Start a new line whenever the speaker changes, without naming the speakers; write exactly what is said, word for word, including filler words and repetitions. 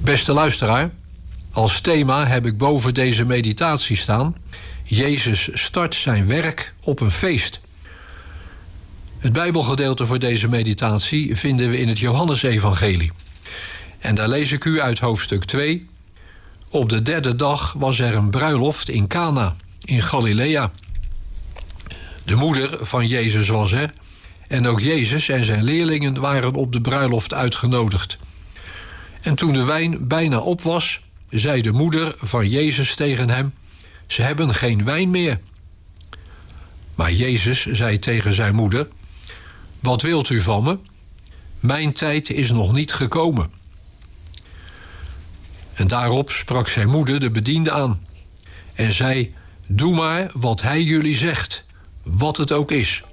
Beste luisteraar, als thema heb ik boven deze meditatie staan: Jezus start zijn werk op een feest. Het Bijbelgedeelte voor deze meditatie vinden we in het Johannesevangelie. En daar lees ik u uit hoofdstuk twee. Op de derde dag was er een bruiloft in Cana, in Galilea. De moeder van Jezus was er. En ook Jezus en zijn leerlingen waren op de bruiloft uitgenodigd. En toen de wijn bijna op was, zei de moeder van Jezus tegen hem: ze hebben geen wijn meer. Maar Jezus zei tegen zijn moeder: wat wilt u van me? Mijn tijd is nog niet gekomen. En daarop sprak zijn moeder de bediende aan en zei: doe maar wat hij jullie zegt, wat het ook is.